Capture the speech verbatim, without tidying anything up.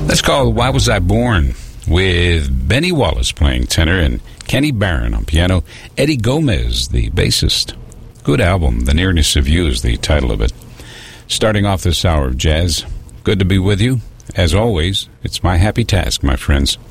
Let's call Why Was I Born, with Benny Wallace playing tenor and Kenny Barron on piano, Eddie Gomez, the bassist. Good album. The Nearness of You is the title of it. Starting off this hour of jazz, good to be with you. As always, it's my happy task, my friends.